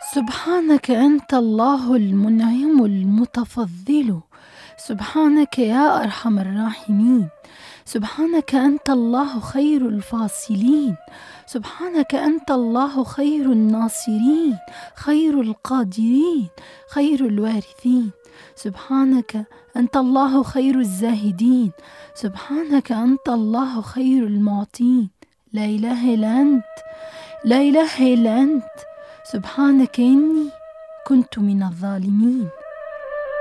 سبحانك أنت الله المنعم المتفضل. سبحانك يا أرحم الراحمين. سبحانك أنت الله خير الفاصلين. سبحانك أنت الله خير الناصرين، خير القادرين، خير الوارثين. سبحانك أنت الله خير الزاهدين. سبحانك أنت الله خير المعطين. لا إله إلا أنت، لا إله إلا أنت. سبحانك إني كنت من الظالمين.